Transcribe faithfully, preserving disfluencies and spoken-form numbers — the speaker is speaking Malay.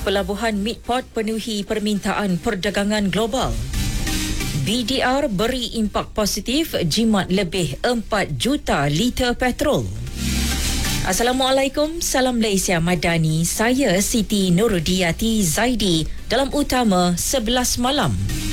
Pelabuhan Midport penuhi permintaan perdagangan global. B D R beri impak positif jimat lebih empat juta liter petrol. Assalamualaikum, salam Malaysia Madani. Saya Siti Nurudiyati Zaidi dalam Utama sebelas Malam.